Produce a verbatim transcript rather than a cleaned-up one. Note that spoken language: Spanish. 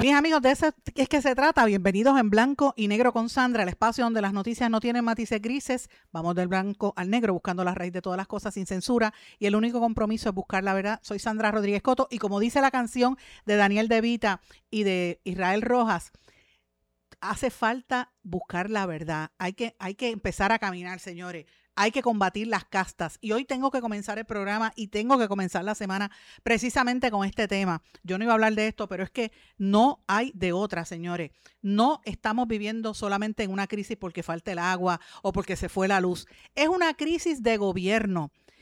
Bien, amigos, de eso es que se trata. Bienvenidos en Blanco y Negro con Sandra, el espacio donde las noticias no tienen matices grises. Vamos del blanco al negro buscando la raíz de todas las cosas sin censura y el único compromiso es buscar la verdad. Soy Sandra Rodríguez Coto y como dice la canción de Daniel De Vita y de Israel Rojas, hace falta buscar la verdad. Hay que, hay que empezar a caminar, señores. Hay que combatir las castas. Y hoy tengo que comenzar el programa y tengo que comenzar la semana precisamente con este tema. Yo no iba a hablar de esto, pero es que no hay de otra, señores. No estamos viviendo solamente en una crisis porque falta el agua o porque se fue la luz. Es una crisis de gobierno.